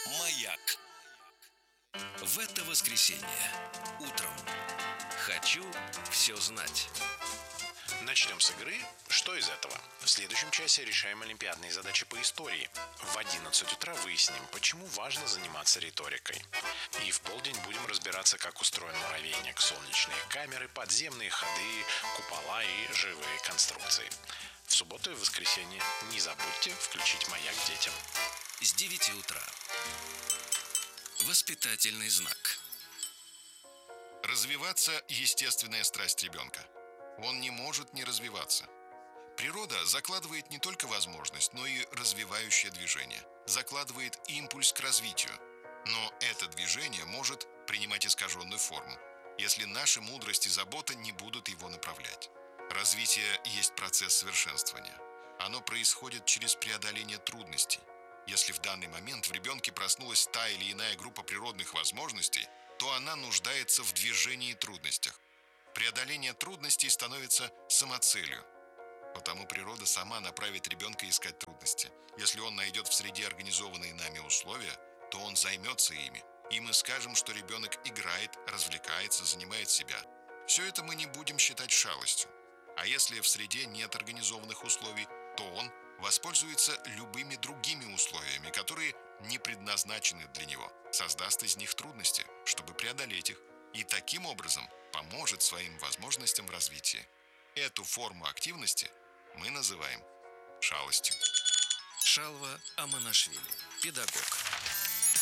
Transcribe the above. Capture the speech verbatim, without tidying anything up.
Маяк. В это воскресенье утром хочу все знать. Начнем с игры «Что из этого?». В следующем часе решаем олимпиадные задачи по истории. В одиннадцать утра выясним, почему важно заниматься риторикой. И в полдень будем разбираться, как устроен муравейник, солнечные камеры, подземные ходы, купола и живые конструкции. В субботу и воскресенье не забудьте включить «Маяк» детям. С девяти утра. Воспитательный знак. Развиваться – естественная страсть ребенка. Он не может не развиваться. Природа закладывает не только возможность, но и развивающее движение. Закладывает импульс к развитию. Но это движение может принимать искаженную форму, если наша мудрость и забота не будут его направлять. Развитие есть процесс совершенствования. Оно происходит через преодоление трудностей. Если в данный момент в ребенке проснулась та или иная группа природных возможностей, то она нуждается в движении и трудностях. Преодоление трудностей становится самоцелью. Потому природа сама направит ребенка искать трудности. Если он найдет в среде организованные нами условия, то он займется ими. И мы скажем, что ребенок играет, развлекается, занимает себя. Все это мы не будем считать шалостью. А если в среде нет организованных условий, то он воспользуется любыми другими условиями, которые не предназначены для него, создаст из них трудности, чтобы преодолеть их, и таким образом поможет своим возможностям в развитии. Эту форму активности мы называем шалостью. Шалва Аманашвили, педагог.